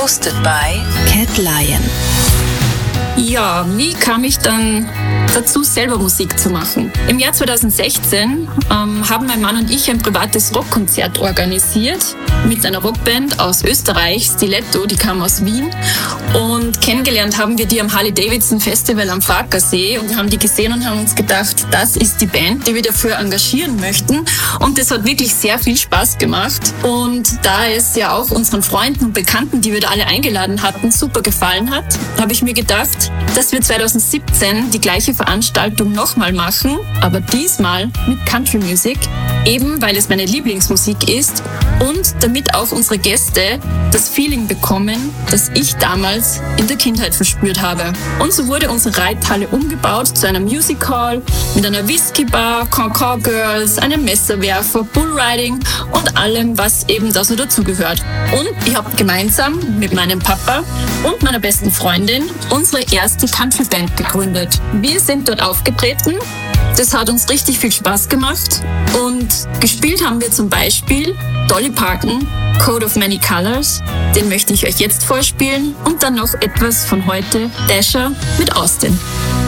Hosted by Cat Lion. Ja, wie kam ich dann dazu, selber Musik zu machen? Im Jahr 2016 haben mein Mann und ich ein privates Rockkonzert organisiert mit einer Rockband aus Österreich, Stiletto, die kam aus Wien. Und kennengelernt haben wir die am Harley-Davidson Festival am Farkasee und wir haben die gesehen und haben uns gedacht, das ist die Band, die wir dafür engagieren möchten. Und das hat wirklich sehr viel Spaß gemacht. Und da es ja auch unseren Freunden und Bekannten, die wir da alle eingeladen hatten, super gefallen hat, habe ich mir gedacht, dass wir 2017 die gleiche Veranstaltung nochmal machen, aber diesmal mit Country Music, eben weil es meine Lieblingsmusik ist und damit auch unsere Gäste das Feeling bekommen, das ich damals in der Kindheit verspürt habe. Und so wurde unsere Reithalle umgebaut zu einer Music Hall mit einer Whisky-Bar, Concord Girls, einem Messerwerfer, Bullriding und allem, was eben da so dazugehört. Und ich habe gemeinsam mit meinem Papa und meiner besten Freundin unsere erste Country-Band gegründet. Wir sind dort aufgetreten. Das hat uns richtig viel Spaß gemacht und gespielt haben wir zum Beispiel Dolly Parton, Coat of Many Colors, den möchte ich euch jetzt vorspielen und dann noch etwas von heute, Dasher mit Austin.